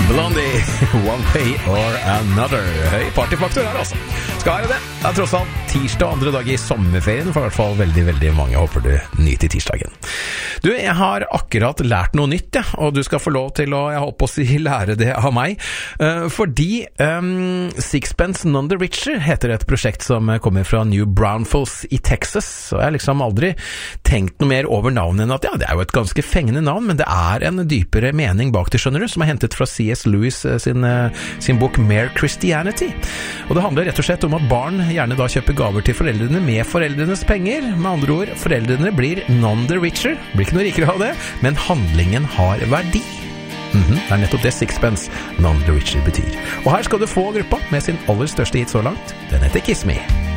Blondie, One Way or Another. Høy partyfaktor her altså. Skal være det. Det tross alt tirsdag og andre dag i sommerferien, for i hvert fall veldig, veldig mange. Håper du nyter tirsdagen. Du, jeg har akkurat lært noe nytt, ja, og du skal få lov til å, jeg håper å si, lære det av meg. Fordi Sixpence None the Richer heter et prosjekt som kommer fra New Braunfels i Texas, og jeg har liksom aldri tenkt noe mer over navnet enn at ja, det er jo et ganske fengende navn, men det er en dypere mening bak det, skjønner du, som er hentet fra C.S. Lewis sin bok Mere Christianity. Og det handler rett og slett om at barn gjerne da kjøper gaver til foreldrene med foreldrenes penger. Med andre ord, foreldrene blir none the richer, blir ikke noe rikere av det, men handlingen har verdi. Det er nettopp det Sixpence None the Richer betyr. Og her skal du få gruppa med sin aller største hit så langt. Den heter Kiss Me.